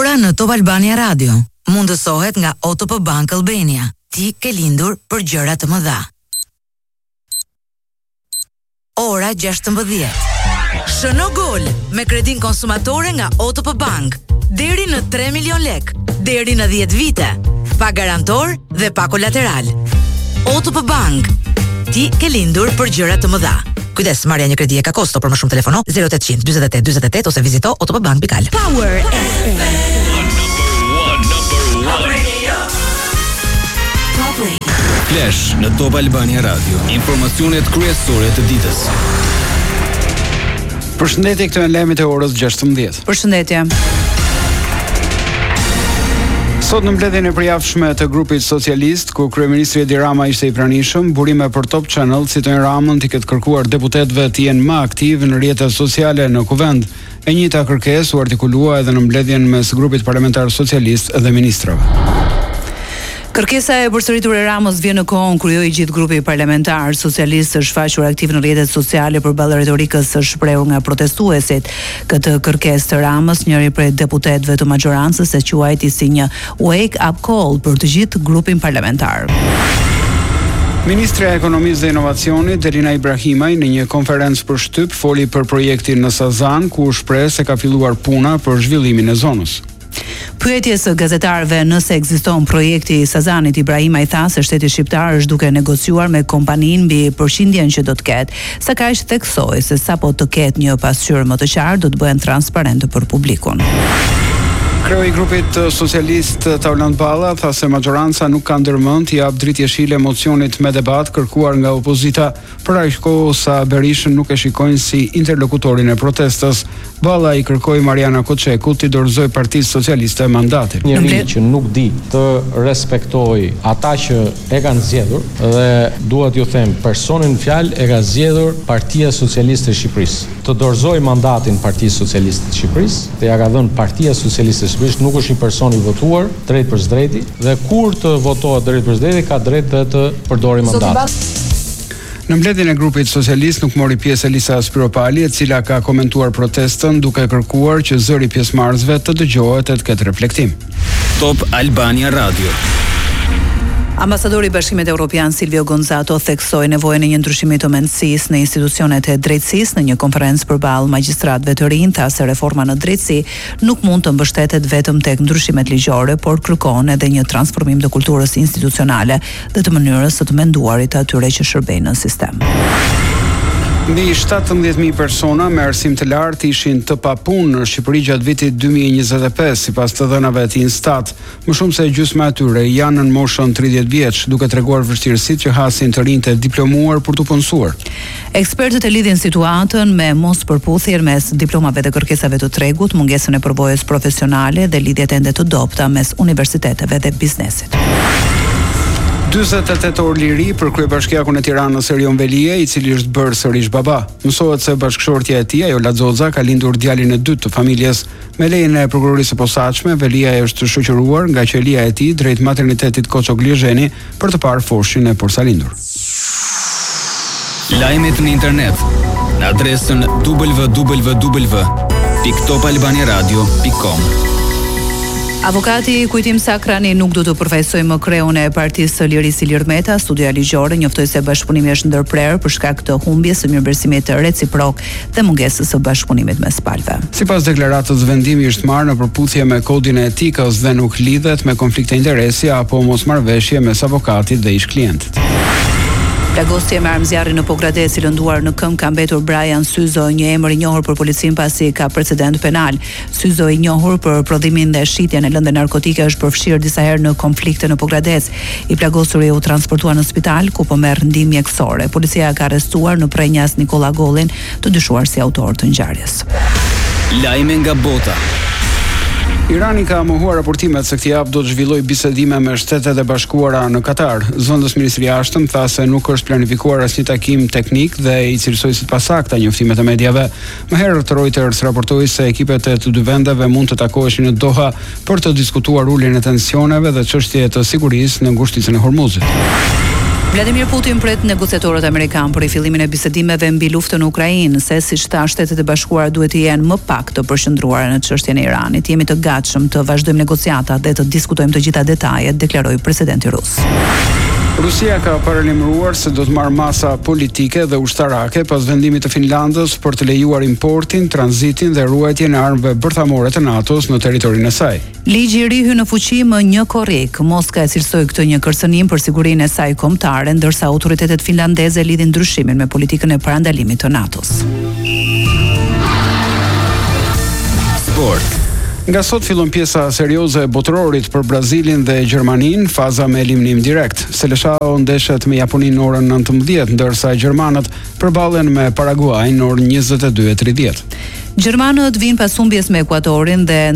Ora në Top Albania Radio. Mundësohet nga OTP Bank Albania. Ti ke lindur për gjëra të mëdha. Ora 16. Shëno gol me kredin konsumatore nga OTP Bank. Deri në 3 milion lek, deri në 10 vite. Pa garantor dhe pa kolateral. OTP Bank. Ti ke lindur për gjëra të mëdha. Kujdes, marrja një kredi e ka kosto, për më shumë telefono 0800 48 48 ose vizito otopbank.al. Power FM. Flash në Top Albania Radio. Informacionet kryesore të ditës. Përshëndetje, këto janë lajmet e orës 16. Përshëndetje. Sot në mbledhjen e përjavshme të grupit socialist, ku kryeministri Edi Rama ishte i pranishëm, burime për Top Channel citojnë Ramën t'i ketë kërkuar deputetëve të jenë më aktiv në rrjetet sociale në kuvend. E njëjta kërkesë u artikulua edhe në mbledhjen mes grupit parlamentar socialist dhe ministrave. Kërkesa e përsëritur e Ramës vjen në kohën kur jo i gjithë grupi parlamentar socialist është shfaqur aktiv në rrjetet sociale përballë retorikës së shprehur nga protestuesit. Këtë kërkesë të Ramës, njëri prej deputetëve të majorancës e quajti si një wake up call për të gjithë grupin parlamentar. Ministrja e Ekonomisë dhe Inovacionit Delina Ibrahimaj në një konferencë për shtyp foli për projektin në Sazan, ku shpreh se ka filluar puna për zhvillimin e zonës. Pyetjes së gazetarëve nëse ekziston projekti i Sazanit, Ibrahima i tha se shteti shqiptar është duke negociuar me kompaninë mbi përqindjen që do të ketë. Sa kaq theksoi se sapo të ketë një pasqyrë më të qartë do të bëhen transparente për publikun. Kreu i grupit socialist Taulant Balla tha se majoranca nuk ka ndërmend t'i jap dritë jeshile mocionit me debat kërkuar nga opozita, për aq kohë sa Berishën nuk e shikojnë si interlokutorin e protestës. Balla i kërkoi Mariana Koçekut t'i dorëzoj Partisë Socialiste mandatin. Njëri që nuk di të respektoj ata që e kanë zgjedhur, dhe dua t'ju them, personin fjalë e ka zgjedhur Partia Socialiste e Shqipërisë. Të dorëzoj mandatin Partisë Socialiste të Shqipërisë, dhe ja ka dhënë Partia Socialiste e Shqipërisë, nuk është një person i votuar drejt për drejti, dhe kur të votohet drejt për drejti ka drejt dhe të përdorë mandatin. Në mbledhjen e grupit socialist nuk mori pjesë Elisa Spiropali, e cila ka komentuar protestën duke kërkuar që zëri pjesëmarrësve të dëgjohet e të ketë reflektim. Top Albania Radio. Ambasadori i Bashkimit Evropian Silvio Gonzato theksoi nevojën e një ndryshimi të mendësisë në institucionet e drejtësisë në një konferencë përballë magjistratëve të rinj, tha se reforma në drejtësi nuk mund të mbështetet vetëm tek ndryshimet ligjore, por kërkon edhe një transformim të kulturës institucionale dhe të mënyrës së të menduarit të atyre që shërbejnë në sistem. Mbi 17.000 persona me arsim të lartë ishin të papunë në Shqipëri gjatë vitit 2025, sipas të dhënave të Instat. Më shumë se gjysma e tyre janë në moshën 30 vjeç, duke treguar vështirësitë që hasin të rinjtë e diplomuar për të punësuar. Ekspertët e lidhin situatën me mospërputhjen mes diplomave dhe kërkesave të tregut, mungesën e përvojës profesionale dhe lidhjet ende të dobta mes universiteteve dhe biznesit. 48 orë liri për kryebashkiakun e Tiranës Erion Velie, i cili është bërë sërish baba. Mësohet se bashkëshortja e tij, ajo Laxoza, ka lindur djalin e dytë të familjes. Me lejen e prokurorisë së posaçme, Velia është shoqëruar nga qelia e tij drejt maternitetit Koço Glizheni për të parë foshin e porsalindur. Lajmet në internet në adresën www.topalbaniaradio.com. Avokati Kujtim Sakrani nuk do të përfaqësojë më kreun e Partisë së Lirisë Ilir Meta. Studia ligjore njoftoi se bashkëpunimi është ndërprerë për shkak të humbjes së mirëbesimit reciprok dhe mungesës së bashkëpunimit mes palëve. Sipas deklaratës, vendimi është marrë në përputhje me kodin e etikës dhe nuk lidhet me konflikte interesi apo mosmarrveshje mes avokatit dhe ish-klientit. Plagosje me armëzjarri në Pogradec i lënduar në këmbë ka mbetur Brian Syzo, një emër i njohur për policin pasi ka precedent penal. Syzo, i njohur për prodhimin dhe shitjen e lëndë narkotike, është përfshirë disa herë në konflikte në Pogradec. I plagosuri u transportua në spital ku po merr ndihmë mjekësore. Policia ka arrestuar në Prenjas Nikola Gollin, të dyshuar si autor të ngjarjes. Lajme nga bota. Irani ka mohuar raportimet se këtë javë do të zhvillojë bisedime me Shtetet e Bashkuara në Katar. Zëvendës ministri i jashtëm tha se nuk është planifikuar asnjë takim teknik dhe i cilësoi si të pasakta njoftimet e mediave. Më herët Reuters raportoi se ekipet e të dy vendeve mund të takoheshin në Doha për të diskutuar uljen e tensioneve dhe çështje të sigurisë në ngushticën e Hormuzit. Vladimir Putin pret negociatorët amerikanë për rifillimin e bisedimeve mbi luftën në Ukrainë, se siç tha Shtetet e Bashkuara duhet të jenë më pak të përqendruara në çështjen e Iranit. Jemi të gatshëm të vazhdojmë negociatat dhe të diskutojmë të gjitha detajet, deklaroi presidenti rus. Rusia ka paralajmëruar se do të marrë masa politike dhe ushtarake pas vendimit të Finlandës për të lejuar importin, tranzitin dhe ruajtjen e armëve bërthamore të NATO-s në territorin e saj. Ligji i ri hy në fuqi më 1 korrik. Moska e cilësoi këtë një kërcënim për sigurinë e saj kombëtare, ndërsa autoritetet finlandeze lidhin ndryshimin me politikën e parandalimit të NATO-s. Sport. Nga sot fillon pjesa serioze e botërorit për Brazilin dhe Gjermaninë, faza me eliminim direkt. Seleção ndeshet me Japoninë në orën 19, ndërsa gjermanët përballen me Paraguajin në orën 22:30. Gjermanët vinë pas humbjes me Ekuadorin dhe